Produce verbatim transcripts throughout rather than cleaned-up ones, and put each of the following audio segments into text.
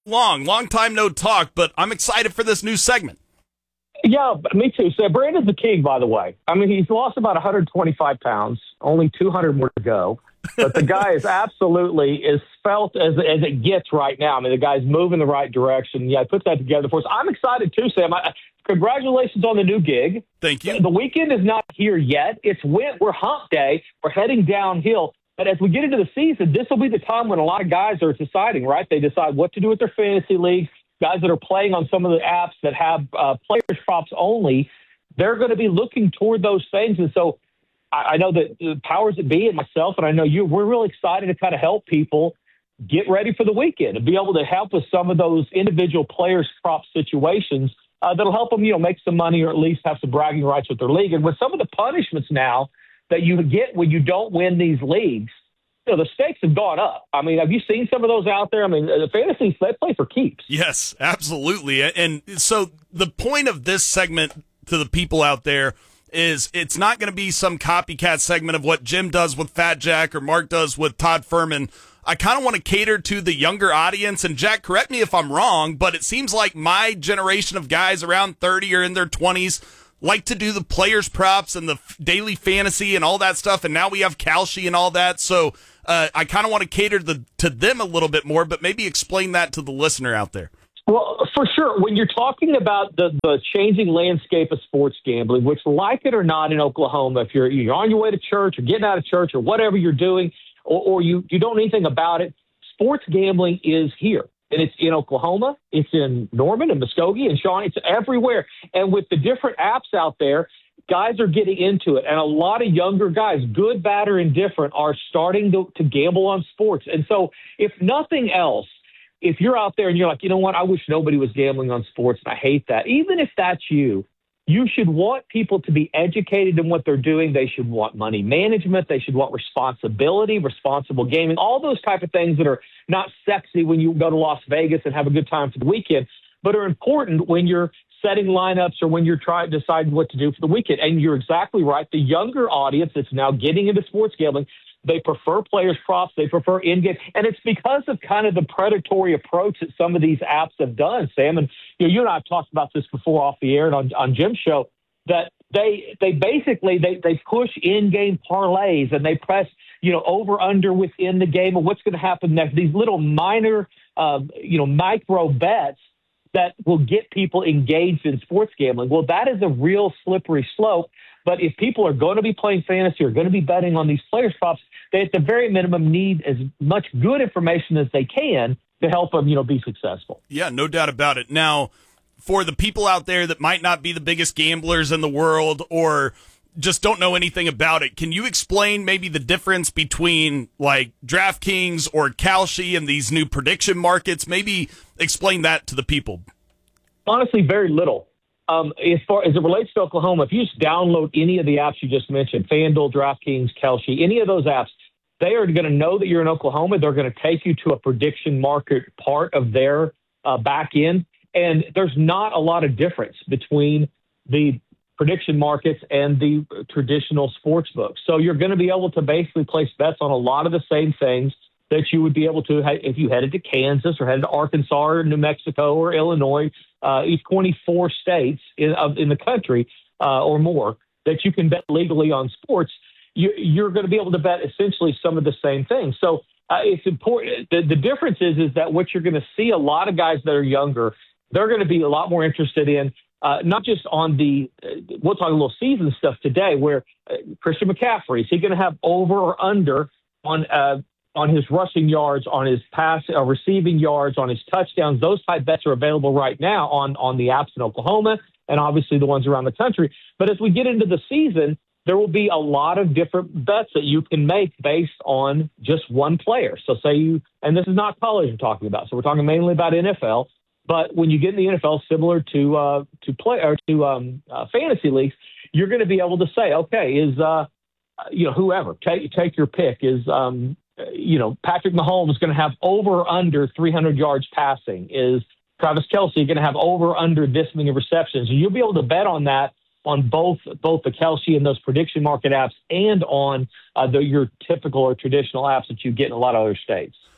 long, long time no talk, but I'm excited for this new segment. Yeah, me too. So Brandon's the king, by the way. I mean, he's lost about one hundred twenty-five pounds, only two hundred more to go. But the guy is absolutely as felt as, as it gets right now. I mean, the guy's moving the right direction. Yeah, he puts that together for us. I'm excited too, Sam. I, congratulations on the new gig. Thank you. The weekend is not here yet. It's when we're hump day. We're heading downhill. But as we get into the season, this will be the time when a lot of guys are deciding, right? They decide what to do with their fantasy leagues. Guys that are playing on some of the apps that have uh, players props only, they're going to be looking toward those things. And so I, I know that the powers that be and myself, and I know you, we're really excited to kind of help people get ready for the weekend and be able to help with some of those individual players prop situations uh, that'll help them, you know, make some money or at least have some bragging rights with their league. And with some of the punishments now that you get when you don't win these leagues, you know, the stakes have gone up. I mean, have you seen some of those out there? I mean, the fantasy, they play for keeps. Yes, absolutely. And so the point of this segment to the people out there is it's not going to be some copycat segment of what Jim does with Fat Jack or Mark does with Todd Furman. I kind of want to cater to the younger audience. And Jack, correct me if I'm wrong, but it seems like my generation of guys around thirty or in their twenties like to do the players props and the daily fantasy and all that stuff. And now we have Kalshi and all that. So uh, I kind of want to cater to, the, to them a little bit more, but maybe explain that to the listener out there. Well, for sure. When you're talking about the, the changing landscape of sports gambling, which, like it or not, in Oklahoma, if you're, you're on your way to church or getting out of church or whatever you're doing, or, or you, you don't know anything about it, sports gambling is here. And it's in Oklahoma, it's in Norman and Muskogee and Shawnee, it's everywhere. And with the different apps out there, guys are getting into it. And a lot of younger guys, good, bad, or indifferent, are starting to, to gamble on sports. And so if nothing else, if you're out there and you're like, you know what, I wish nobody was gambling on sports, and I hate that. Even if that's you, you should want people to be educated in what they're doing. They should want money management. They should want responsibility, responsible gaming, all those type of things that are not sexy when you go to Las Vegas and have a good time for the weekend, but are important when you're setting lineups or when you're trying to decide what to do for the weekend. And you're exactly right. The younger audience that's now getting into sports gambling, they prefer players props. They prefer in-game. And it's because of kind of the predatory approach that some of these apps have done, Sam. And you know, you and I have talked about this before off the air and on, on Jim's show, that they they basically they, they push in-game parlays and they press, you know, over under within the game of what's going to happen next. These little minor, uh, you know, micro bets that will get people engaged in sports gambling. Well, that is a real slippery slope. But if people are going to be playing fantasy or going to be betting on these players props, they at the very minimum need as much good information as they can to help them, you know, be successful. Yeah, no doubt about it. Now, for the people out there that might not be the biggest gamblers in the world or just don't know anything about it, can you explain maybe the difference between like DraftKings or Kalshi and these new prediction markets? Maybe explain that to the people. Honestly, very little. Um, as far as it relates to Oklahoma, if you just download any of the apps you just mentioned, FanDuel, DraftKings, Kalshi, any of those apps, they are going to know that you're in Oklahoma. They're going to take you to a prediction market part of their uh, back end. And there's not a lot of difference between the prediction markets and the traditional sports books. So you're going to be able to basically place bets on a lot of the same things that you would be able to if you headed to Kansas or headed to Arkansas or New Mexico or Illinois, uh, each twenty-four states in, uh, in the country uh, or more that you can bet legally on sports. You, you're going to be able to bet essentially some of the same things. So uh, it's important. The, the difference is, is that what you're going to see a lot of guys that are younger, they're going to be a lot more interested in uh, not just on the, uh, we'll talk a little season stuff today where uh, Christian McCaffrey, is he going to have over or under on uh, on his rushing yards, on his pass, uh, receiving yards, on his touchdowns? Those type bets are available right now on, on the apps in Oklahoma and obviously the ones around the country. But as we get into the season, there will be a lot of different bets that you can make based on just one player. So say you, and this is not college we're talking about, so we're talking mainly about N F L. But when you get in the N F L, similar to uh, to play or to um, uh, fantasy leagues, you're going to be able to say, okay, is uh, you know whoever take take your pick is um, you know Patrick Mahomes going to have over or under three hundred yards passing? Is Travis Kelce going to have over or under this many receptions? And you'll be able to bet on that on both both the Kelce and those prediction market apps and on uh, the, your typical or traditional apps that you get in a lot of other states.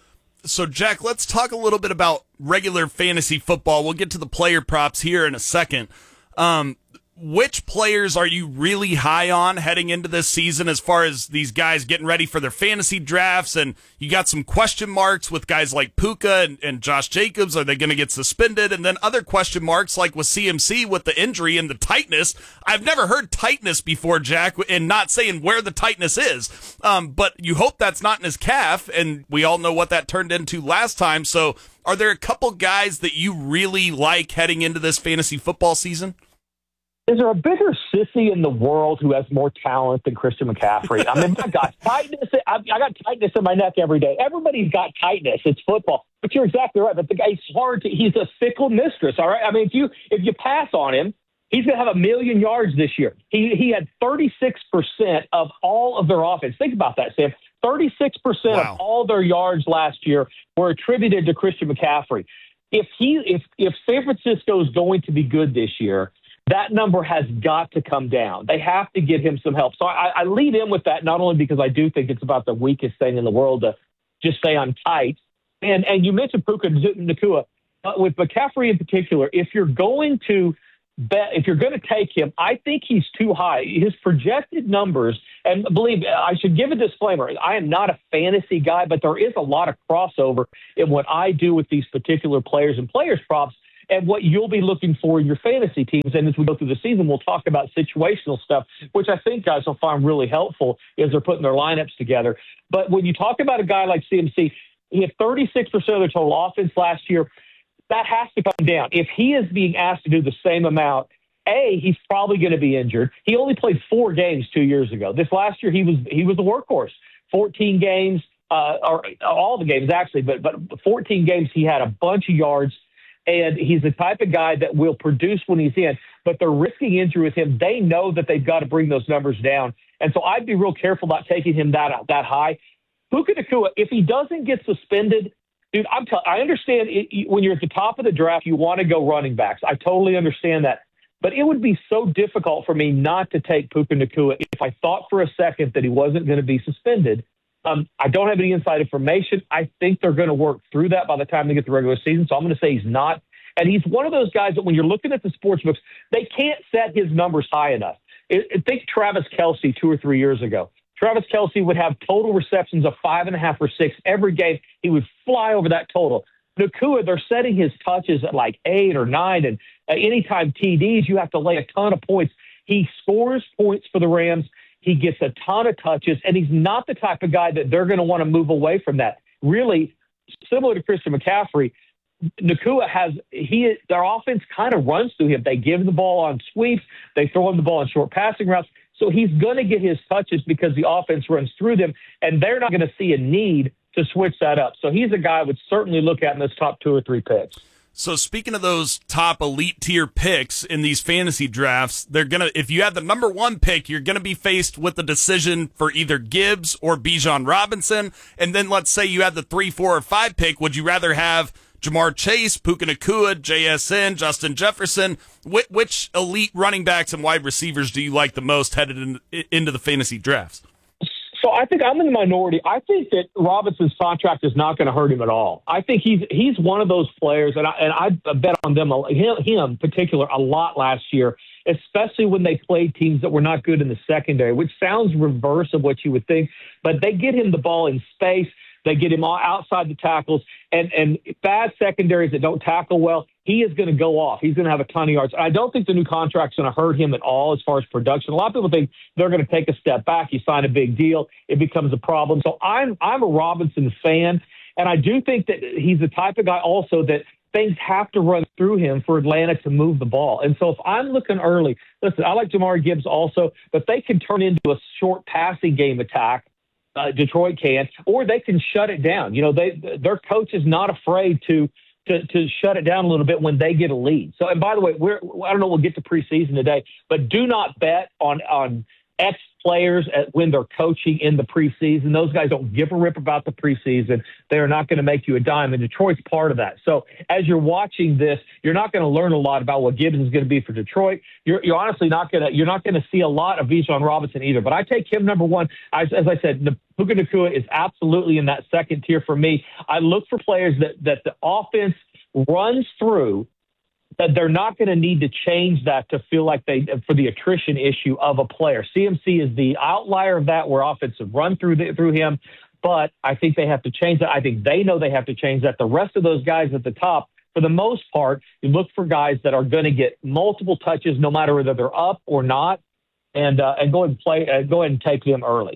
So, Jack, let's talk a little bit about regular fantasy football. We'll get to the player props here in a second. Um, which players are you really high on heading into this season as far as these guys getting ready for their fantasy drafts? And you got some question marks with guys like Puka and, and Josh Jacobs. Are they going to get suspended? And then other question marks like with C M C with the injury and the tightness. I've never heard tightness before, Jack, and not saying where the tightness is. Um, but you hope that's not in his calf, and we all know what that turned into last time. So are there a couple guys that you really like heading into this fantasy football season? Is there a bigger sissy in the world who has more talent than Christian McCaffrey? I mean, I got tightness. I, I got tightness in my neck every day. Everybody's got tightness. It's football. But you're exactly right. But the guy's hard to. He's a fickle mistress. All right. I mean, if you if you pass on him, he's going to have a million yards this year. He he had thirty-six percent of all of their offense. Think about that, Sam. thirty-six percent Wow. of all their yards last year were attributed to Christian McCaffrey. If he if if San Francisco is going to be good this year, that number has got to come down. They have to get him some help. So I, I lead in with that, not only because I do think it's about the weakest thing in the world to just say I'm tight. And and you mentioned Puka Nacua. Uh, with McCaffrey in particular, if you're going to bet, if you're going to take him, I think he's too high. His projected numbers, and believe me, I should give a disclaimer. I am not a fantasy guy, but there is a lot of crossover in what I do with these particular players and players props, and what you'll be looking for in your fantasy teams. And as we go through the season, we'll talk about situational stuff, which I think guys will find really helpful as they're putting their lineups together. But when you talk about a guy like C M C, he had thirty-six percent of their total offense last year. That has to come down. If he is being asked to do the same amount, A, he's probably going to be injured. He only played four games two years ago. This last year, he was he was a workhorse. fourteen games, uh, or all the games actually, but but fourteen games, he had a bunch of yards. And he's the type of guy that will produce when he's in, but they're risking injury with him. They know that they've got to bring those numbers down. And so I'd be real careful about taking him that that high. Puka Nacua, if he doesn't get suspended, dude, I'm t- I understand it, when you're at the top of the draft, you want to go running backs. I totally understand that. But it would be so difficult for me not to take Puka Nacua if I thought for a second that he wasn't going to be suspended. Um, I don't have any inside information. I think they're going to work through that by the time they get the regular season. So I'm going to say he's not. And he's one of those guys that when you're looking at the sports books, they can't set his numbers high enough. It, it, think Travis Kelce two or three years ago. Travis Kelce would have total receptions of five and a half or six every game. He would fly over that total. Nacua, they're setting his touches at like eight or nine. And uh, anytime T Ds, you have to lay a ton of points. He scores points for the Rams. He gets a ton of touches, and he's not the type of guy that they're going to want to move away from that. Really, similar to Christian McCaffrey, Nacua has he their offense kind of runs through him. They give him the ball on sweeps, they throw him the ball on short passing routes. So he's going to get his touches because the offense runs through them, and they're not going to see a need to switch that up. So he's a guy I would certainly look at in those top two or three picks. So speaking of those top elite tier picks in these fantasy drafts, they're gonna if you have the number one pick, you're gonna be faced with the decision for either Gibbs or Bijan Robinson. And then let's say you had the three, four, or five pick. Would you rather have Jamar Chase, Puka Nacua, J S N, Justin Jefferson? Which, which elite running backs and wide receivers do you like the most headed in, into the fantasy drafts? So I think I'm in the minority. I think that Robinson's contract is not going to hurt him at all. I think he's he's one of those players, and I, and I bet on them, him, him in particular, a lot last year, especially when they played teams that were not good in the secondary, which sounds reverse of what you would think. But they get him the ball in space. They get him all outside the tackles, and, and bad secondaries that don't tackle well, he is going to go off. He's going to have a ton of yards. I don't think the new contract's going to hurt him at all as far as production. A lot of people think they're going to take a step back. You sign a big deal, it becomes a problem. So I'm I'm a Robinson fan, and I do think that he's the type of guy also that things have to run through him for Atlanta to move the ball. And so if I'm looking early, listen, I like Jahmyr Gibbs also, but they can turn into a short passing game attack. Uh, Detroit can, or they can shut it down. You know, they their coach is not afraid to to to shut it down a little bit when they get a lead. So, and by the way, we're I don't know, we'll get to preseason today, but do not bet on on ex-players at, when they're coaching in the preseason. Those guys don't give a rip about the preseason. They are not going to make you a dime, and Detroit's part of that. So as you're watching this, you're not going to learn a lot about what Gibbons is going to be for Detroit. You're, you're honestly not going to you're not going to see a lot of Bijan Robinson either. But I take him number one. As, as I said, Puka Nacua is absolutely in that second tier for me. I look for players that that the offense runs through, that they're not going to need to change that to feel like they, for the attrition issue of a player. C M C is the outlier of that, where offensive run through the, through him, but I think they have to change that. I think they know they have to change that. The rest of those guys at the top, for the most part, you look for guys that are going to get multiple touches, no matter whether they're up or not, and uh, and go ahead and play, uh, go ahead and take them early.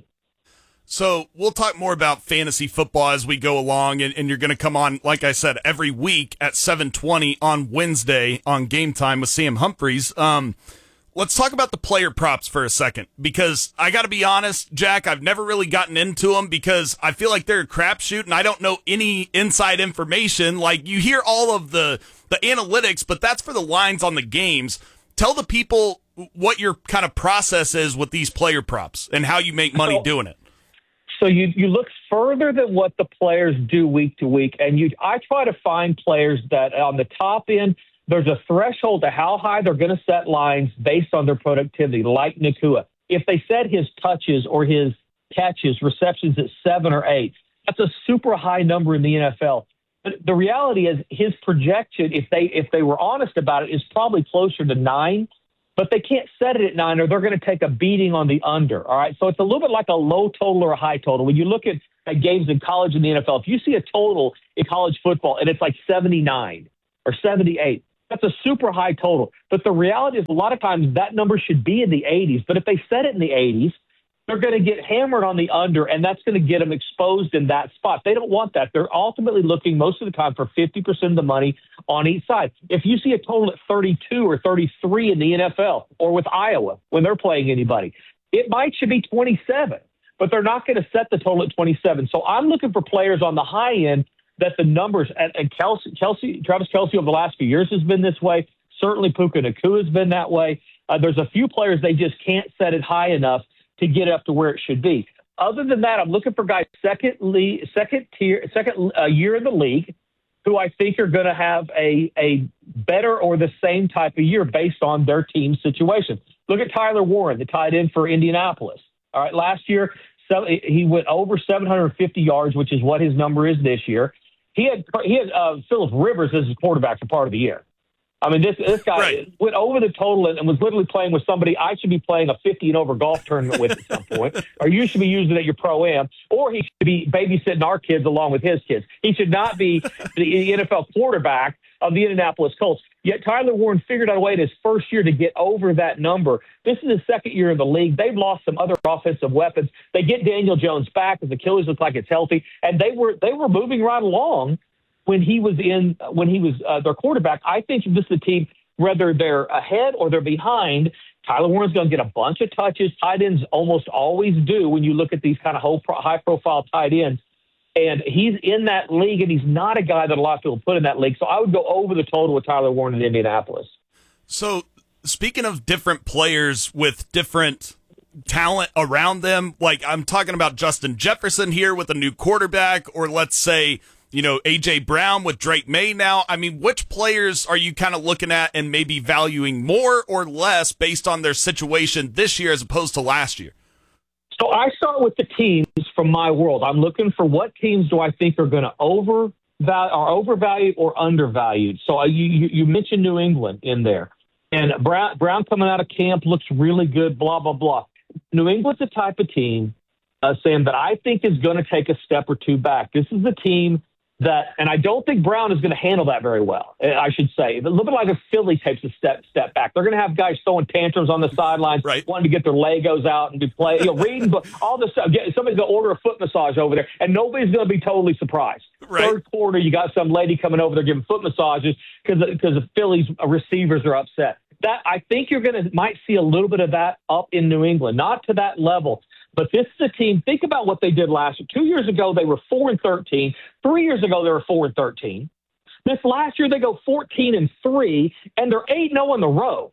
So we'll talk more about fantasy football as we go along, and, and you're going to come on, like I said, every week at seven twenty on Wednesday on Game Time with Sam Humphreys. Um, let's talk about the player props for a second, because I got to be honest, Jack, I've never really gotten into them because I feel like they're a crapshoot, and I don't know any inside information. Like, you hear all of the, the analytics, but that's for the lines on the games. Tell the people what your kind of process is with these player props and how you make money doing it. So you, you look further than what the players do week to week, and you I try to find players that on the top end, there's a threshold to how high they're going to set lines based on their productivity, like Nacua. If they set his touches or his catches, receptions at seven or eight, that's a super high number in the N F L. But the reality is his projection, if they if they were honest about it, is probably closer to nine. But they can't set it at nine, or they're going to take a beating on the under. All right, so it's a little bit like a low total or a high total. When you look at, at games in college and the N F L, if you see a total in college football and it's like seventy-nine or seventy-eight, that's a super high total. But the reality is, a lot of times that number should be in the eighties. But if they set it in the eighties, they're going to get hammered on the under, and that's going to get them exposed in that spot. They don't want that. They're ultimately looking most of the time for fifty percent of the money on each side. If you see a total at thirty-two or thirty-three in the N F L, or with Iowa when they're playing anybody, it might should be twenty-seven, but they're not going to set the total at twenty-seven. So I'm looking for players on the high end that the numbers, and, and Kelsey, Kelsey, Travis Kelce over the last few years has been this way. Certainly Puka Nacua has been that way. Uh, there's a few players they just can't set it high enough to get up to where it should be. Other than that, I'm looking for guys second league, second tier, second uh, year in the league, who I think are going to have a a better or the same type of year based on their team situation. Look at Tyler Warren, the tight end for Indianapolis. All right, last year so he went over seven hundred fifty yards, which is what his number is this year. He had he had uh, Phillip Rivers as his quarterback for part of the year. I mean, this this guy right. went over the total and, and was literally playing with somebody I should be playing a fifty and over golf tournament with at some point, or you should be using it at your pro-am, or he should be babysitting our kids along with his kids. He should not be the N F L quarterback of the Indianapolis Colts. Yet Tyler Warren figured out a way in his first year to get over that number. This is his second year in the league. They've lost some other offensive weapons. They get Daniel Jones back, as Achilles looks like it's healthy, and they were they were moving right along when he was in when he was uh, their quarterback. I think this is a team, whether they're ahead or they're behind, Tyler Warren's going to get a bunch of touches. Tight ends almost always do when you look at these kind of high-profile tight ends. And he's in that league, and he's not a guy that a lot of people put in that league. So I would go over the total with Tyler Warren in Indianapolis. So speaking of different players with different talent around them, like I'm talking about Justin Jefferson here with a new quarterback, or let's say, you know, A J Brown with Drake May now. I mean, which players are you kind of looking at and maybe valuing more or less based on their situation this year as opposed to last year? So I start with the teams from my world. I'm looking for what teams do I think are going to over are overvalued or undervalued. So you, you you mentioned New England in there, and Brown Brown coming out of camp looks really good. Blah blah blah. New England's the type of team, uh, Sam, that I think is going to take a step or two back. This is the team that, and I don't think Brown is going to handle that very well, I should say. A little bit like a Philly takes a step step back. They're going to have guys throwing tantrums on the sidelines, right, wanting to get their Legos out and do play, you know, reading all this stuff. Somebody's going to order a foot massage over there, and nobody's going to be totally surprised. Right. Third quarter, you got some lady coming over there giving foot massages because because the Phillies receivers are upset. That I think you're going to might see a little bit of that up in New England, not to that level. But this is a team, think about what they did last year. Two years ago, they were four and thirteen. Three years ago, they were four and thirteen. This last year, they go fourteen and three, and they're eight and oh on the road.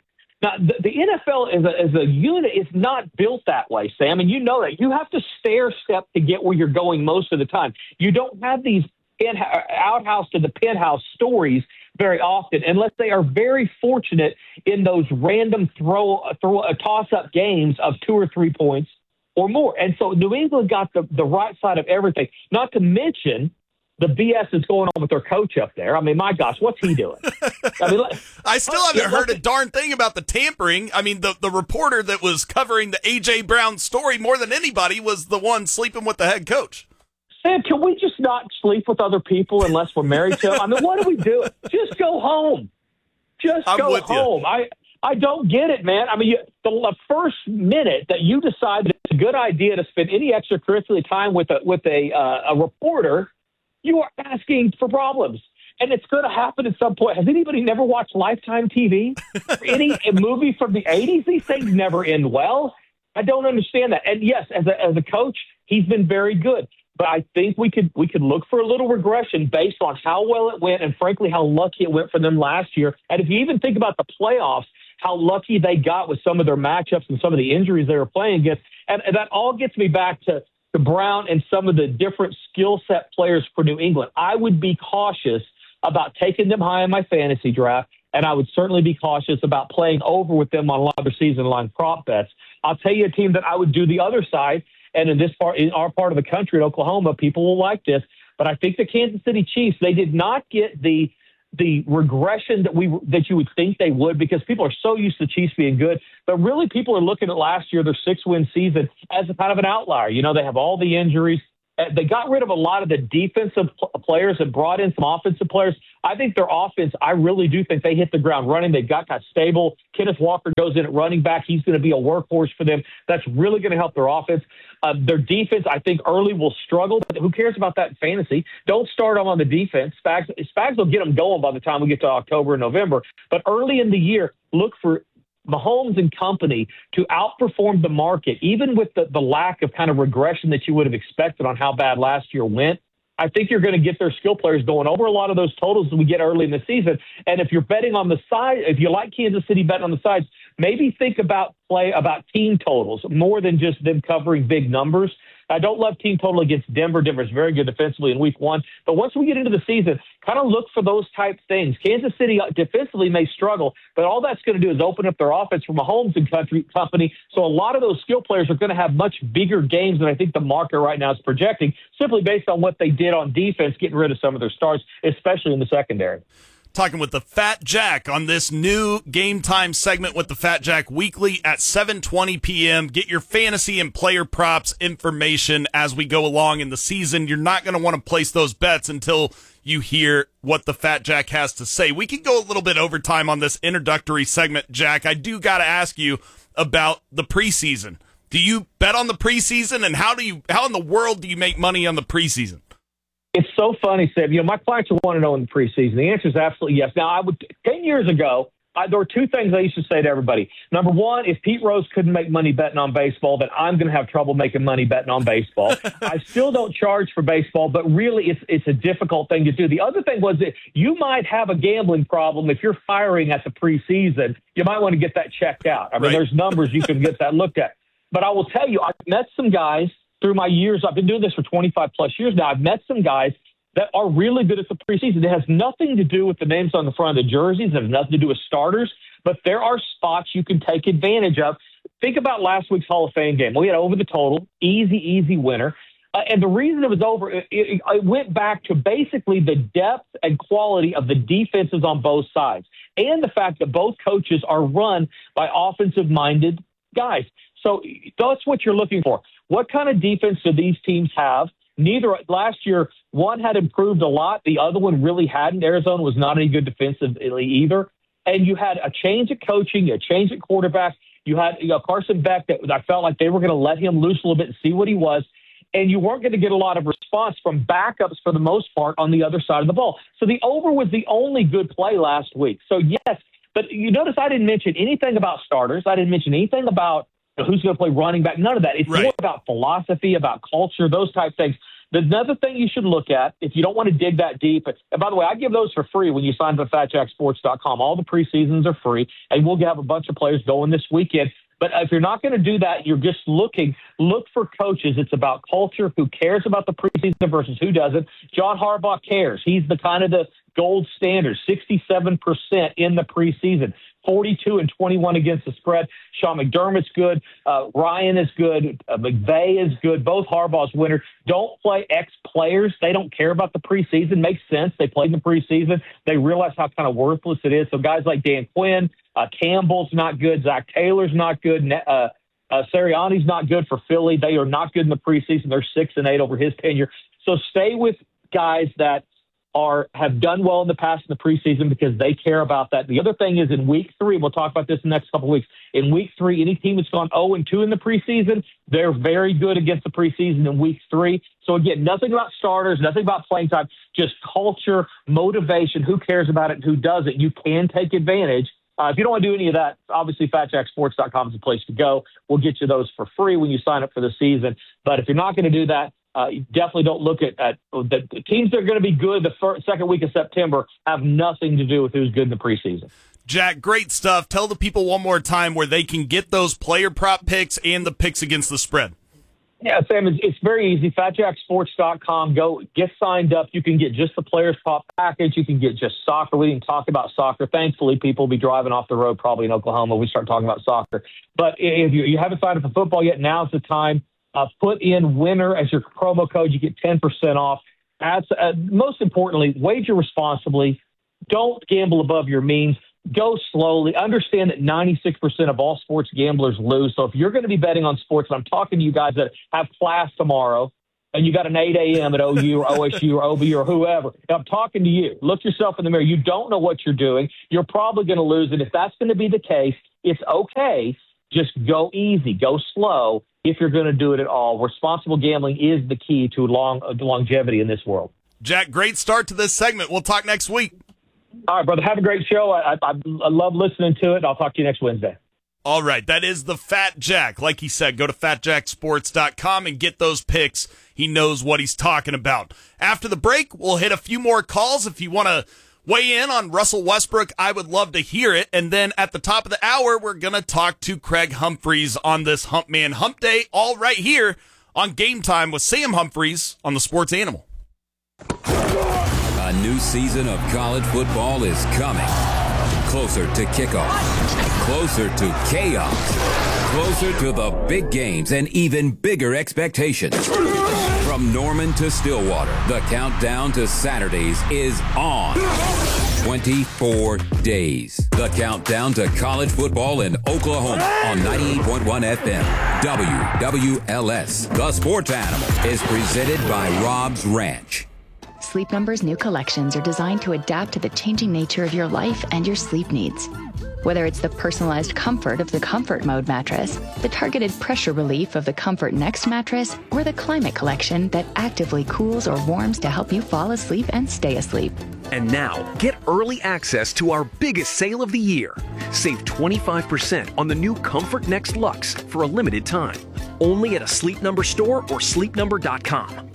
Now, the, the N F L as a, as a unit is not built that way, Sam, and you know that. You have to stair step to get where you're going most of the time. You don't have these in, outhouse to the penthouse stories very often, unless they are very fortunate in those random throw, throw uh, toss-up games of two or three points or more. And so New England got the, the right side of everything, not to mention the B S is going on with their coach up there. I mean, my gosh, what's he doing? I mean, I still haven't heard a darn thing about the tampering. I mean, the, the reporter that was covering the A J. Brown story more than anybody was the one sleeping with the head coach. Sam, can we just not sleep with other people unless we're married to them? I mean, what do we do? Just go home. Just I'm go with home. You. I I don't get it, man. I mean, you, the, the first minute that you decide that it's a good idea to spend any extracurricular time with a with a uh, a reporter, you are asking for problems. And it's going to happen at some point. Has anybody never watched Lifetime T V? Any a movie from the eighties? These things never end well. I don't understand that. And yes, as a, as a coach, he's been very good. But I think we could we could look for a little regression based on how well it went and, frankly, how lucky it went for them last year. And if you even think about the playoffs, how lucky they got with some of their matchups and some of the injuries they were playing against. And, and that all gets me back to, to Brown and some of the different skill set players for New England. I would be cautious about taking them high in my fantasy draft, and I would certainly be cautious about playing over with them on a lot of their season line prop bets. I'll tell you a team that I would do the other side. And in this part, in our part of the country, in Oklahoma, people will like this. But I think the Kansas City Chiefs, they did not get the the regression that we that you would think they would, because people are so used to the Chiefs being good. But really, people are looking at last year, their six-win season, as a kind of an outlier. You know, they have all the injuries. They got rid of a lot of the defensive players and brought in some offensive players. I think their offense, I really do think they hit the ground running. They've got that stable. Kenneth Walker goes in at running back. He's going to be a workhorse for them. That's really going to help their offense. Uh, their defense, I think, early will struggle. But who cares about that in fantasy? Don't start them on the defense. Spags, Spags will get them going by the time we get to October and November. But early in the year, look for Mahomes and company to outperform the market, even with the, the lack of kind of regression that you would have expected on how bad last year went. I think you're going to get their skill players going over a lot of those totals that we get early in the season. And if you're betting on the side, if you like Kansas City betting on the sides, maybe think about play about team totals more than just them covering big numbers. I don't love team total against Denver. Denver's very good defensively in week one. But once we get into the season, kind of look for those type things. Kansas City defensively may struggle, but all that's going to do is open up their offense from Mahomes and country, company. So a lot of those skill players are going to have much bigger games than I think the market right now is projecting, simply based on what they did on defense, getting rid of some of their stars, especially in the secondary. Talking with the Fat Jack on this new Game Time segment with the Fat Jack weekly at seven twenty p.m. Get your fantasy and player props information as we go along in the season. You're not going to want to place those bets until you hear what the Fat Jack has to say. We can go a little bit overtime on this introductory segment, Jack. I do got to ask you about the preseason. Do you bet on the preseason, and how do you how in the world do you make money on the preseason? It's so funny, Sam. You know, my clients will want to know in the preseason. The answer is absolutely yes. Now, I would ten years ago, I, there were two things I used to say to everybody. Number one, if Pete Rose couldn't make money betting on baseball, then I'm going to have trouble making money betting on baseball. I still don't charge for baseball, but really, it's it's a difficult thing to do. The other thing was that you might have a gambling problem if you're firing at the preseason. You might want to get that checked out. I mean, right. There's numbers you can get that looked at. But I will tell you, I've met some guys through my years. I've been doing this for twenty-five plus years now. I've met some guys that are really good at the preseason. It has nothing to do with the names on the front of the jerseys. It has nothing to do with starters, but there are spots you can take advantage of. Think about last week's Hall of Fame game. We had over the total, easy, easy winner. Uh, and the reason it was over, it, it, it went back to basically the depth and quality of the defenses on both sides, and the fact that both coaches are run by offensive-minded guys. So that's what you're looking for. What kind of defense do these teams have? Neither last year, one had improved a lot. The other one really hadn't. Arizona was not any good defensively either. And you had a change of coaching, a change at quarterback. You had you know, Carson Beck that I felt like they were going to let him loose a little bit and see what he was. And you weren't going to get a lot of response from backups for the most part on the other side of the ball. So the over was the only good play last week. So, yes, but you notice I didn't mention anything about starters. I didn't mention anything about who's going to play running back. None of that. It's right. more about philosophy, about culture, those type things. The another thing you should look at, if you don't want to dig that deep, and by the way, I give those for free when you sign up at fat jack sports dot com. All the preseasons are free, and we'll have a bunch of players going this weekend. But if you're not going to do that, you're just looking, look for coaches. It's about culture, who cares about the preseason versus who doesn't. John Harbaugh cares. He's the kind of the gold standard, sixty-seven percent in the preseason. forty-two and twenty-one against the spread. Sean McDermott's good. Uh, Ryan is good. Uh, McVay is good. Both Harbaugh's winners. Don't play ex-players. They don't care about the preseason. Makes sense. They played in the preseason. They realize how kind of worthless it is. So guys like Dan Quinn, uh, Campbell's not good. Zach Taylor's not good. Uh, uh, Sirianni's not good for Philly. They are not good in the preseason. They're six and eight over his tenure. So stay with guys that are have done well in the past in the preseason because they care about that. The other thing is in week three, we'll talk about this in the next couple of weeks. In week three, any team that's gone oh and two in the preseason, they're very good against the preseason in week three. So again, nothing about starters, nothing about playing time, just culture, motivation, who cares about it and who doesn't. You can take advantage. Uh, if you don't want to do any of that, obviously fat jack sports dot com is the place to go. We'll get you those for free when you sign up for the season. But if you're not going to do that, Uh, you definitely don't look at, at the, the teams that are going to be good the first, second week of September have nothing to do with who's good in the preseason. Jack, great stuff. Tell the people one more time where they can get those player prop picks and the picks against the spread. Yeah, Sam, it's, it's very easy. fat jack sports dot com. Go get signed up. You can get just the players prop package. You can get just soccer. We didn't talk about soccer. Thankfully, people will be driving off the road probably in Oklahoma when we start talking about soccer. But if you, you haven't signed up for football yet, now's the time. Uh, put in winner as your promo code. You get ten percent off. As, uh, most importantly, wager responsibly. Don't gamble above your means. Go slowly. Understand that ninety-six percent of all sports gamblers lose. So if you're going to be betting on sports, and I'm talking to you guys that have class tomorrow, and you got an eight a.m. at O U or O S U or O B U or whoever, I'm talking to you. Look yourself in the mirror. You don't know what you're doing. You're probably going to lose. And if that's going to be the case, it's okay. Just go easy. Go slow. If you're going to do it at all. Responsible gambling is the key to long uh, longevity in this world. Jack, great start to this segment. We'll talk next week. All right, brother. Have a great show. I, I, I love listening to it. I'll talk to you next Wednesday. All right, that is the Fat Jack. Like he said, go to fat jack sports dot com and get those picks. He knows what he's talking about. After the break, we'll hit a few more calls. If you want to weigh in on Russell Westbrook, I would love to hear it. And then at the top of the hour, we're going to talk to Craig Humphreys on this Hump Man Hump Day, all right here on Game Time with Sam Humphreys on the Sports Animal. A new season of college football is coming. Closer to kickoff, closer to chaos, closer to the big games and even bigger expectations. From Norman to Stillwater, the countdown to Saturdays is on. twenty-four days. The countdown to college football in Oklahoma on ninety-eight point one F M. W W L S. The Sports Animal is presented by Rob's Ranch. Sleep Number's new collections are designed to adapt to the changing nature of your life and your sleep needs. Whether it's the personalized comfort of the Comfort Mode mattress, the targeted pressure relief of the Comfort Next mattress, or the Climate Collection that actively cools or warms to help you fall asleep and stay asleep. And now, get early access to our biggest sale of the year. Save twenty-five percent on the new Comfort Next Luxe for a limited time. Only at a Sleep Number store or sleep number dot com.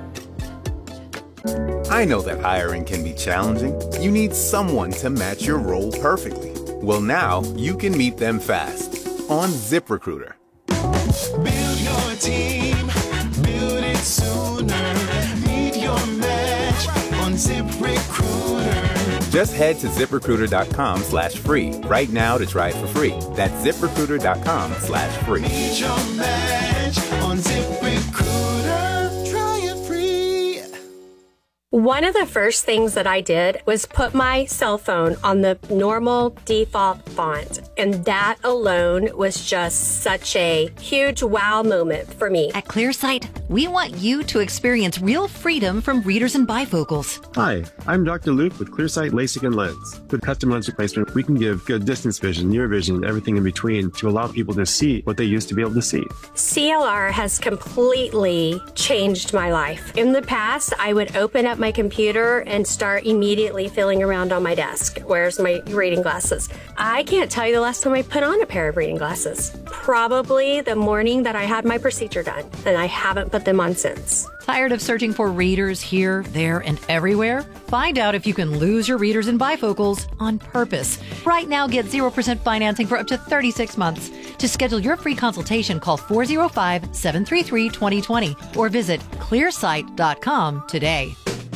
I know that hiring can be challenging. You need someone to match your role perfectly. Well, now you can meet them fast on ZipRecruiter. Build your team, build it sooner. Meet your match on ZipRecruiter. Just head to ZipRecruiter.com slash free right now to try it for free. That's ZipRecruiter.com slash free. Meet your match on ZipRecruiter. Try it free. One of the first things that I did was put my cell phone on the normal default font, and that alone was just such a huge wow moment for me. At ClearSight, we want you to experience real freedom from readers and bifocals. Hi, I'm Doctor Luke with ClearSight LASIK and Lens. With custom lens replacement, we can give good distance vision, near vision, and everything in between to allow people to see what they used to be able to see. C L R has completely changed my life. In the past, I would open up my my computer and start immediately feeling around on my desk. Where's my reading glasses? I can't tell you the last time I put on a pair of reading glasses. Probably the morning that I had my procedure done, and I haven't put them on since. Tired of searching for readers here, there, and everywhere? Find out if you can lose your readers and bifocals on purpose. Right now, get zero percent financing for up to thirty-six months. To schedule your free consultation, call four oh five, seven three three, two oh two oh or visit clear sight dot com today.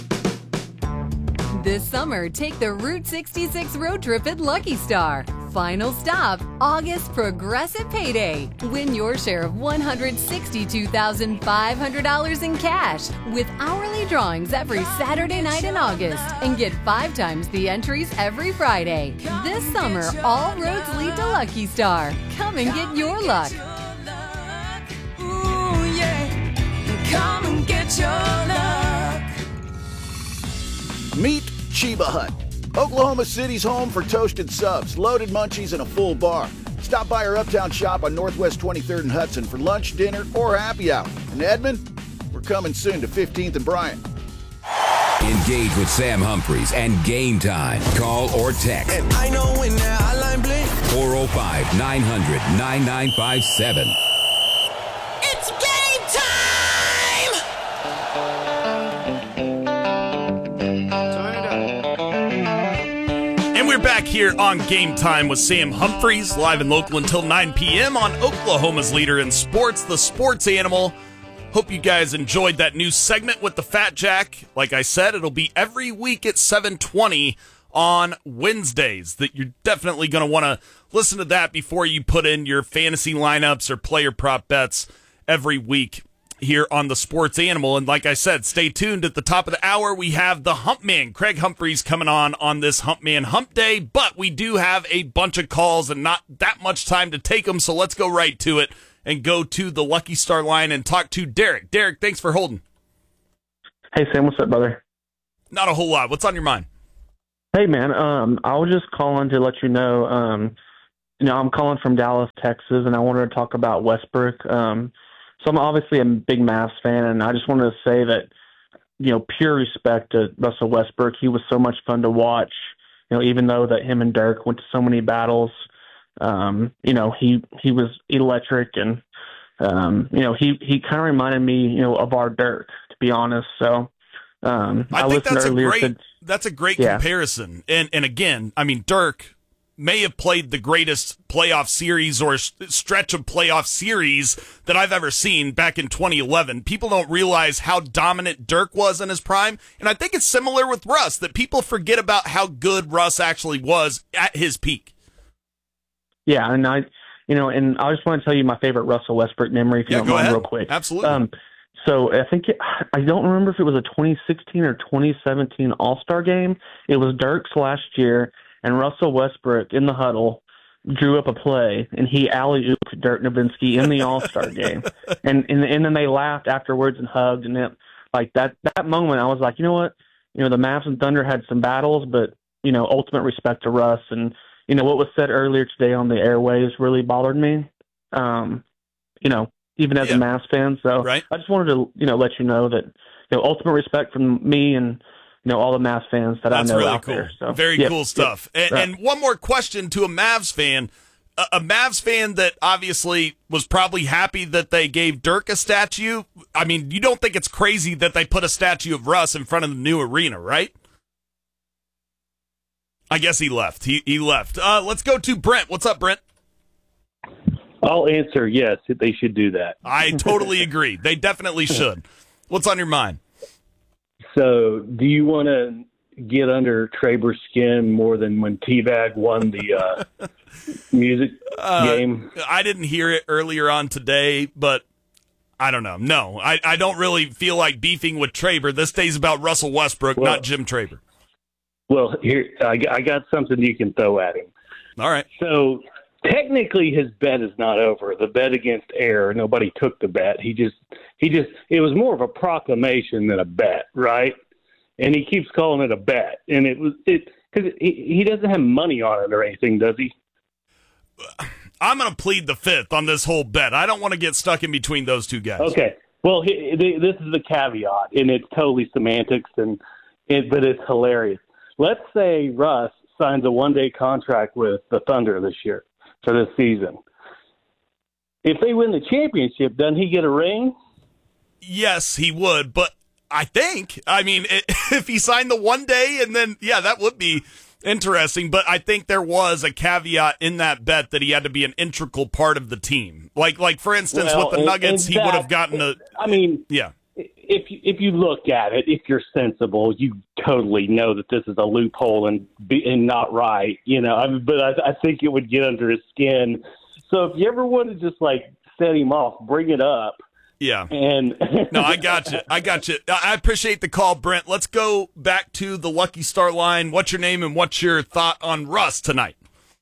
This summer, take the Route sixty-six road trip at Lucky Star. Final stop, August Progressive Payday. Win your share of one hundred sixty-two thousand five hundred dollars in cash with hourly drawings every Saturday night in August and get five times the entries every Friday. This summer, all roads lead to Lucky Star. Come and get your luck. Ooh, yeah. Come and get your luck. Meet Chiba Hut, Oklahoma City's home for toasted subs, loaded munchies, and a full bar. Stop by our uptown shop on Northwest twenty-third and Hudson for lunch, dinner, or happy hour. In Edmond, we're coming soon to fifteenth and Bryant. Engage with Sam Humphreys and Game Time. Call or text. And I know when that hotline blink. four oh five, nine hundred, nine nine five seven. It's game time! And we're back here on Game Time with Sam Humphreys, live and local until nine p.m. on Oklahoma's leader in sports, the Sports Animal. Hope you guys enjoyed that new segment with the Fat Jack. Like I said, it'll be every week at seven twenty on Wednesdays. That you're definitely going to want to listen to that before you put in your fantasy lineups or player prop bets every week here on the Sports Animal. And like I said, stay tuned. At the top of the hour, we have the Hump Man, Craig Humphreys, coming on on this Hump Man Hump Day. But we do have a bunch of calls and not that much time to take them, so let's go right to it and go to the Lucky Star line and talk to Derek. Derek, thanks for holding. Hey, Sam, what's up, brother? Not a whole lot. What's on your mind? Hey, man, um, I was just calling to let you know, um, you know, I'm calling from Dallas, Texas, and I wanted to talk about Westbrook. Um, so I'm obviously a big Mavs fan, and I just wanted to say that, you know, pure respect to Russell Westbrook. He was so much fun to watch, you know, even though that him and Dirk went to so many battles. Um, you know, he, he was electric, and, um, you know, he, he kind of reminded me, you know, of our Dirk, to be honest. So, um, I, I think listened that's a earlier great, to, that's a great yeah. comparison. And, and again, I mean, Dirk may have played the greatest playoff series or stretch of playoff series that I've ever seen back in twenty eleven. People don't realize how dominant Dirk was in his prime. And I think it's similar with Russ, that people forget about how good Russ actually was at his peak. Yeah, and I, you know, and I just want to tell you my favorite Russell Westbrook memory, if you Yeah, don't go mind, ahead. real quick. Absolutely. Um, so I think it, I don't remember if it was a twenty sixteen or twenty seventeen All-Star game. It was Dirk's last year, and Russell Westbrook in the huddle drew up a play, and he alley-ooped Dirk Nowitzki in the All-Star game, and, and and then they laughed afterwards and hugged, and it, like that that moment, I was like, you know what, you know, the Mavs and Thunder had some battles, but you know, ultimate respect to Russ. And you know, what was said earlier today on the airwaves really bothered me, um, you know, even as Yeah. a Mavs fan. So Right. I just wanted to, you know, let you know that, you know, ultimate respect from me and, you know, all the Mavs fans that That's I know really out cool. there. So Very yep, cool stuff. yep, and, right. and one more question to a Mavs fan. A, a Mavs fan that obviously was probably happy that they gave Dirk a statue. I mean, you don't think it's crazy that they put a statue of Russ in front of the new arena, right? I guess he left. He he left. Uh, let's go to Brent. What's up, Brent? I'll answer yes, they should do that. I totally agree. They definitely should. What's on your mind? So, do you want to get under Traber's skin more than when T-Bag won the uh, music Uh, game? I didn't hear it earlier on today, but I don't know. No, I, I don't really feel like beefing with Traber. This day's about Russell Westbrook, Well- not Jim Traber. Well, here I, I got something you can throw at him. All right. So, technically, his bet is not over. The bet against Air, nobody took the bet. He just, he just, it was more of a proclamation than a bet, right? And he keeps calling it a bet, and it was it because he, he doesn't have money on it or anything, does he? I'm going to plead the fifth on this whole bet. I don't want to get stuck in between those two guys. Okay. Well, he, this is the caveat, and it's totally semantics, and it, but it's hilarious. Let's say Russ signs a one-day contract with the Thunder this year for this season. If they win the championship, doesn't he get a ring? Yes, he would, but I think, I mean, if he signed the one day and then, yeah, that would be interesting, but I think there was a caveat in that bet that he had to be an integral part of the team. Like, like for instance, well, with the Nuggets, and, and he would that, have gotten a. I mean, yeah. If you, if you look at it, if you're sensible, you totally know that this is a loophole and be, and not right. You know, I mean, but I, I think it would get under his skin. So if you ever want to just like set him off, bring it up. Yeah. And no, I got you. I got you. I appreciate the call, Brent. Let's go back to the Lucky Star line. What's your name and what's your thought on Russ tonight?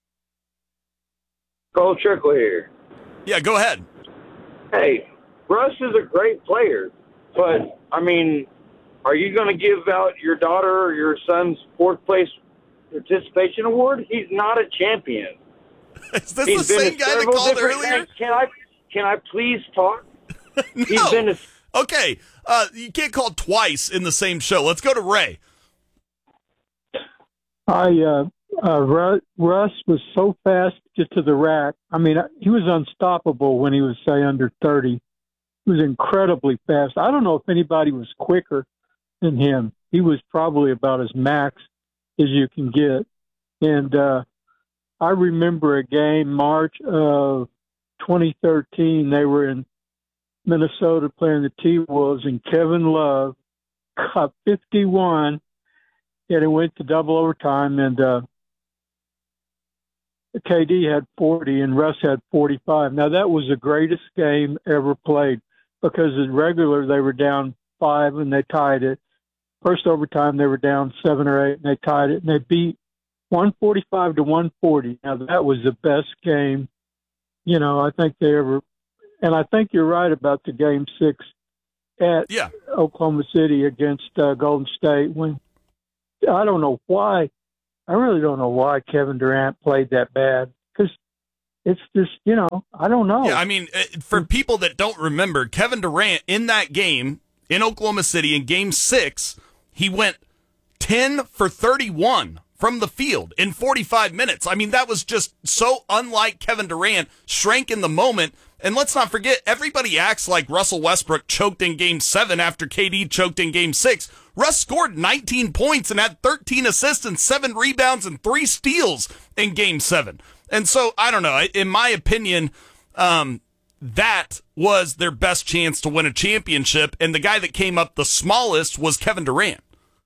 Cole Trickle here. Yeah, go ahead. Hey, Russ is a great player, but, I mean, are you going to give out your daughter or your son's fourth place participation award? He's not a champion. Is this He's the been same to guy that several called different- earlier? Can I, can I please talk? No. He's been to Okay, uh, you can't call twice in the same show. Let's go to Ray. I uh, uh, Russ, Russ was so fast just to the rack. I mean, he was unstoppable when he was, say, under thirty. He was incredibly fast. I don't know if anybody was quicker than him. He was probably about as max as you can get. And uh, I remember a game, March of twenty thirteen, they were in Minnesota playing the T-Wolves, and Kevin Love got fifty-one, and it went to double overtime, and uh, K D had forty, and Russ had forty-five. Now, that was the greatest game ever played, because in regular, they were down five, and they tied it. First overtime, they were down seven or eight, and they tied it, and they beat one forty-five to one forty. Now, that was the best game, you know, I think they ever. And I think you're right about the game six at yeah. Oklahoma City against uh, Golden State. When I don't know why, I really don't know why Kevin Durant played that bad, because it's just, you know, I don't know. Yeah, I mean, for people that don't remember, Kevin Durant in that game in Oklahoma City in game six, he went ten for thirty-one from the field in forty-five minutes. I mean, that was just so unlike Kevin Durant, shrank in the moment. And let's not forget, everybody acts like Russell Westbrook choked in game seven after K D choked in game six. Russ scored nineteen points and had thirteen assists and seven rebounds and three steals in game seven. And so, I don't know, in my opinion, um, that was their best chance to win a championship. And the guy that came up the smallest was Kevin Durant.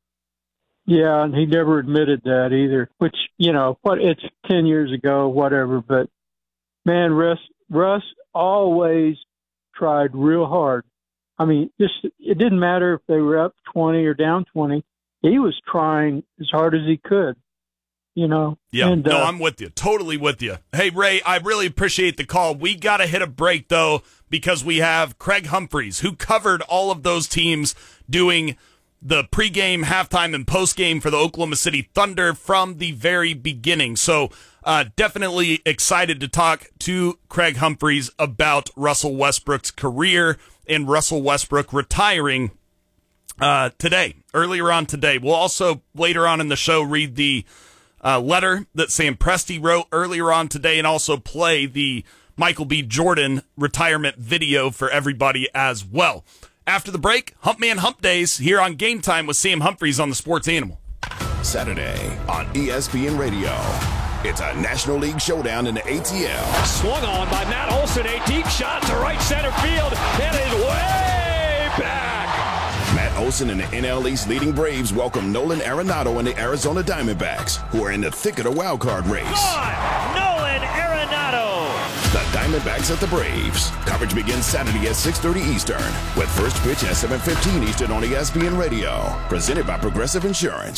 Yeah, and he never admitted that either, which, you know, what it's ten years ago, whatever. But, man, Russ, Russ always tried real hard. I mean, just it didn't matter if they were up twenty or down twenty. He was trying as hard as he could, you know. Yeah, and, no, uh, I'm with you. Totally with you. Hey, Ray, I really appreciate the call. We got to hit a break, though, because we have Craig Humphreys, who covered all of those teams doing the pregame, halftime, and postgame for the Oklahoma City Thunder from the very beginning. So uh, definitely excited to talk to Craig Humphreys about Russell Westbrook's career and Russell Westbrook retiring uh, today, earlier on today. We'll also, later on in the show, read the uh, letter that Sam Presti wrote earlier on today and also play the Michael B. Jordan retirement video for everybody as well. After the break, Humpman Hump Days here on Game Time with Sam Humphreys on the Sports Animal. Saturday on E S P N Radio. It's a National League showdown in the A T L. Swung on by Matt Olson, a deep shot to right center field. It is way back. Matt Olson and the N L East leading Braves welcome Nolan Arenado and the Arizona Diamondbacks, who are in the thick of the wild card race. Gone! Nolan Arenado. The Diamondbacks at the Braves. Coverage begins Saturday at six thirty Eastern, with first pitch at seven fifteen Eastern on E S P N Radio. Presented by Progressive Insurance.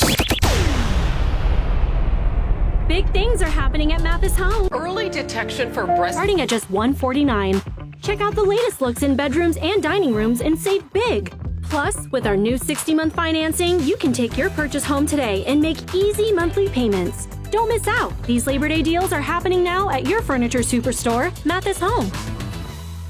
Big things are happening at Mathis Home. Early detection for breast. Starting at just one hundred forty-nine dollars. Check out the latest looks in bedrooms and dining rooms and save big. Plus, with our new sixty-month financing, you can take your purchase home today and make easy monthly payments. Don't miss out. These Labor Day deals are happening now at your furniture superstore, Mathis Home.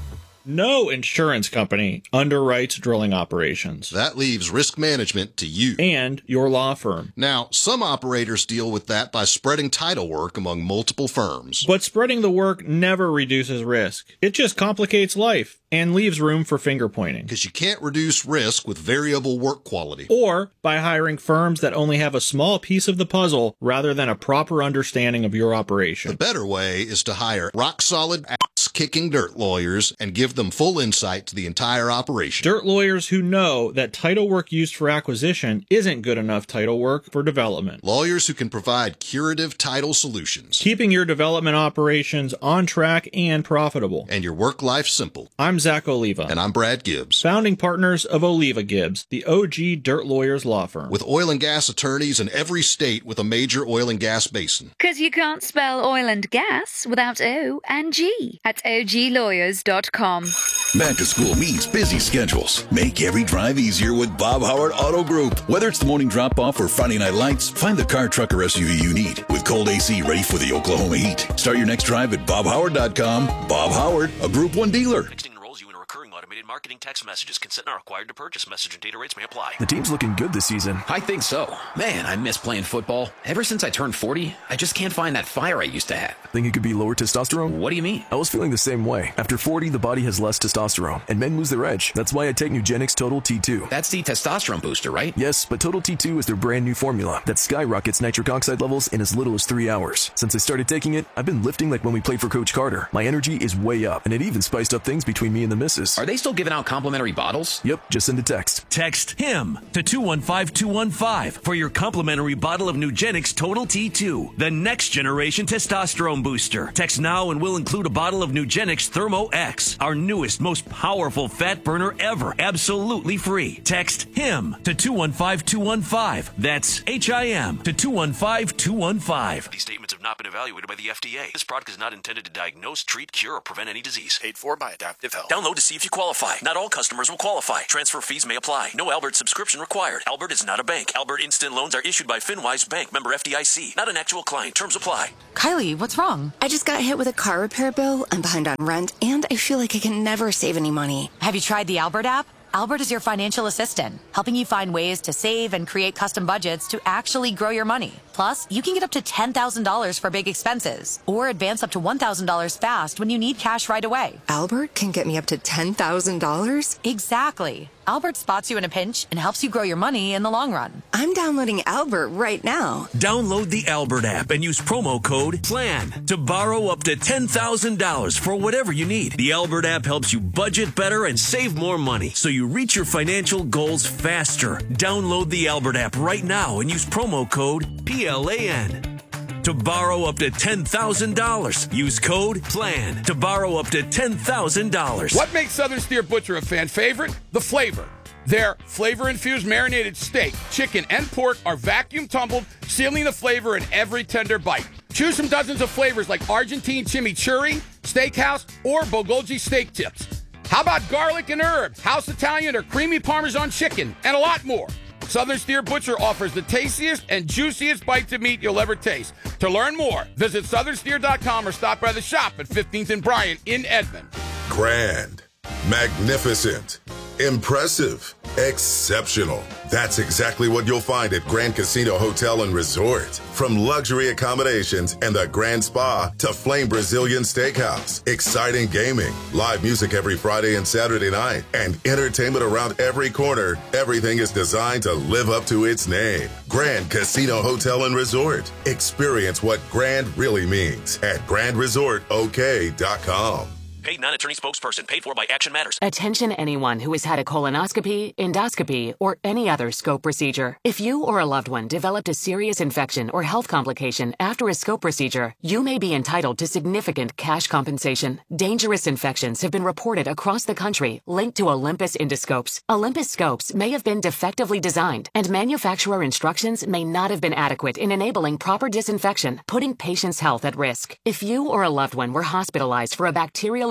No insurance company underwrites drilling operations. That leaves risk management to you. And your law firm. Now, some operators deal with that by spreading title work among multiple firms. But spreading the work never reduces risk. It just complicates life and leaves room for finger pointing. Because you can't reduce risk with variable work quality. Or by hiring firms that only have a small piece of the puzzle rather than a proper understanding of your operation. The better way is to hire rock-solid, ass-kicking dirt lawyers and give them full insight to the entire operation. Dirt lawyers who know that title work used for acquisition isn't good enough title work for development. Lawyers who can provide curative title solutions. Keeping your development operations on track and profitable. And your work life simple. I'm Zach Oliva. And I'm Brad Gibbs. Founding partners of Oliva Gibbs, the O G Dirt Lawyers law firm. With oil and gas attorneys in every state with a major oil and gas basin. Because you can't spell oil and gas without O and G at O G lawyers dot com. Back to school means busy schedules. Make every drive easier with Bob Howard Auto Group. Whether it's the morning drop-off or Friday night lights, find the car, truck, or S U V you need. With cold A C ready for the Oklahoma heat. Start your next drive at bob howard dot com. Bob Howard, a Group one dealer. Automated marketing text messages. Consent not required to purchase. Message and data rates may apply. The team's looking good this season. I think so. Man, I miss playing football. Ever since I turned forty, I just can't find that fire I used to have. Think it could be lower testosterone? What do you mean? I was feeling the same way. After forty, the body has less testosterone, and men lose their edge. That's why I take Nugenix Total T two. That's the testosterone booster, right? Yes, but Total T two is their brand new formula that skyrockets nitric oxide levels in as little as three hours. Since I started taking it, I've been lifting like when we played for Coach Carter. My energy is way up, and it even spiced up things between me and the missus. Are they still giving out complimentary bottles? Yep, just send a text. Text HIM to two one five two one five for your complimentary bottle of Nugenix Total T two, the next generation testosterone booster. Text now and we'll include a bottle of Nugenix Thermo X, our newest, most powerful fat burner ever, absolutely free. Text HIM to two one five two one five. That's H I M to two one five two one five. These statements have not been evaluated by the F D A. This product is not intended to diagnose, treat, cure, or prevent any disease. Paid for by Adaptive Health. Download to see if you qualify. Not all customers will qualify. Transfer fees may apply. No Albert subscription required. Albert is not a bank. Albert Instant Loans are issued by FinWise Bank, member F D I C. Not an actual client. Terms apply. Kylie, what's wrong? I just got hit with a car repair bill. I'm behind on rent, and I feel like I can never save any money. Have you tried the Albert app? Albert is your financial assistant, helping you find ways to save and create custom budgets to actually grow your money. Plus, you can get up to ten thousand dollars for big expenses, or advance up to one thousand dollars fast when you need cash right away. Albert can get me up to ten thousand dollars? Exactly. Albert spots you in a pinch and helps you grow your money in the long run. I'm downloading Albert right now. Download the Albert app and use promo code PLAN to borrow up to ten thousand dollars for whatever you need. The Albert app helps you budget better and save more money, so you reach your financial goals faster. Download the Albert app right now and use promo code P L A N to borrow up to ten thousand dollars. Use code PLAN to borrow up to ten thousand dollars. What makes Southern Steer Butcher a fan favorite? The flavor. Their flavor-infused marinated steak, chicken, and pork are vacuum tumbled, sealing the flavor in every tender bite. Choose from dozens of flavors like Argentine chimichurri, steakhouse, or bulgogi steak tips. How about garlic and herb, house Italian, or creamy Parmesan chicken, and a lot more. Southern Steer Butcher offers the tastiest and juiciest bites of meat you'll ever taste. To learn more, visit southern steer dot com or stop by the shop at fifteenth and Bryant in Edmond. Grand, magnificent, impressive, exceptional. That's exactly what you'll find at Grand Casino Hotel and Resort. From luxury accommodations and the Grand Spa to Flame Brazilian Steakhouse. Exciting gaming, live music every Friday and Saturday night, and entertainment around every corner. Everything is designed to live up to its name. Grand Casino Hotel and Resort. Experience what grand really means at grand resort o k dot com. Paid non-attorney spokesperson. Paid for by Action Matters. Attention anyone who has had a colonoscopy, endoscopy, or any other scope procedure. If you or a loved one developed a serious infection or health complication after a scope procedure, you may be entitled to significant cash compensation. Dangerous infections have been reported across the country linked to Olympus endoscopes. Olympus scopes may have been defectively designed, and manufacturer instructions may not have been adequate in enabling proper disinfection, putting patients' health at risk. If you or a loved one were hospitalized for a bacterial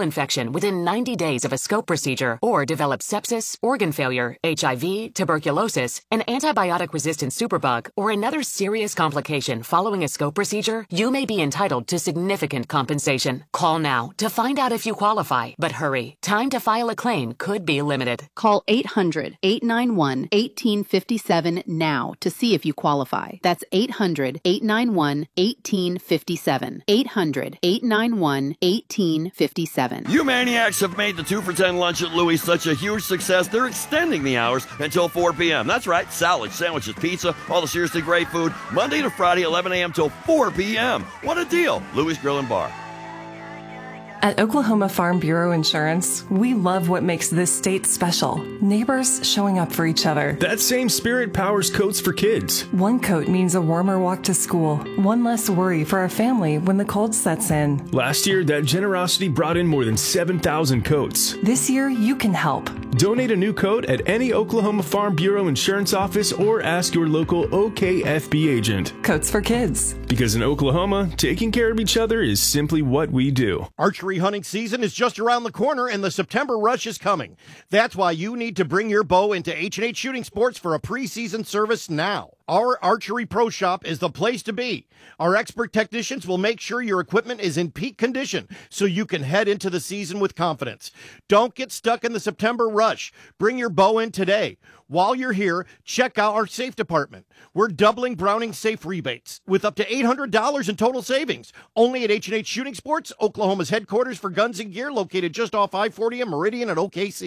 infection within ninety days of a scope procedure or develop sepsis, organ failure, H I V, tuberculosis, an antibiotic-resistant superbug, or another serious complication following a scope procedure, you may be entitled to significant compensation. Call now to find out if you qualify. But hurry, time to file a claim could be limited. Call eight hundred, eight nine one, one eight five seven now to see if you qualify. That's eight hundred, eight nine one, one eight five seven. eight hundred, eight nine one, one eight five seven. You maniacs have made the two for ten lunch at Louis such a huge success, they're extending the hours until four p.m. That's right, salads, sandwiches, pizza, all the seriously great food, Monday to Friday, eleven a.m. till four p.m. What a deal! Louis Grill and Bar. At Oklahoma Farm Bureau Insurance, we love what makes this state special. Neighbors showing up for each other. That same spirit powers Coats for Kids. One coat means a warmer walk to school. One less worry for our family when the cold sets in. Last year, that generosity brought in more than seven thousand coats. This year, you can help. Donate a new coat at any Oklahoma Farm Bureau Insurance office or ask your local O K F B agent. Coats for Kids. Because in Oklahoma, taking care of each other is simply what we do. Archery hunting season is just around the corner and the September rush is coming. That's why you need to bring your bow into H and H Shooting Sports for a preseason service now. Our Archery Pro Shop is the place to be. Our expert technicians will make sure your equipment is in peak condition so you can head into the season with confidence. Don't get stuck in the September rush. Bring your bow in today. While you're here, check out our safe department. We're doubling Browning safe rebates with up to eight hundred dollars in total savings. Only at H and H Shooting Sports, Oklahoma's headquarters for guns and gear, located just off I forty and Meridian at O K C.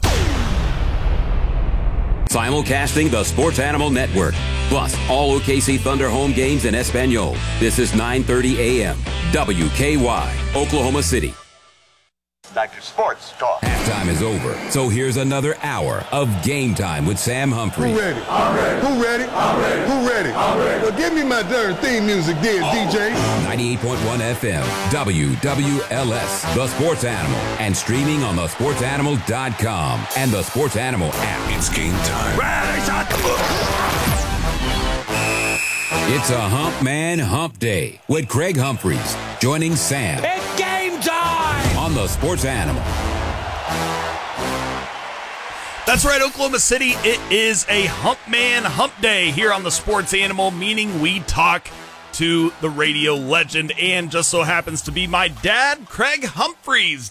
Simulcasting the Sports Animal Network, plus all O K C Thunder home games in Espanol. This is nine thirty a.m. W K Y, Oklahoma City. Back to Sports Talk. Halftime is over, so here's another hour of Game Time with Sam Humphrey. Who ready? I'm ready. Who ready? I'm ready. Who ready? I'm ready. Well, give me my darn theme music there, D J. ninety-eight point one F M, W W L S, The Sports Animal, and streaming on the sports animal dot com and the Sports Animal app. It's game time. It's a Hump Man Hump Day with Craig Humphreys joining Sam. It's game time! On the Sports Animal. That's right, Oklahoma City. It is a Hump Man Hump Day here on the Sports Animal, meaning we talk to the radio legend, and just so happens to be my dad, Craig Humphreys.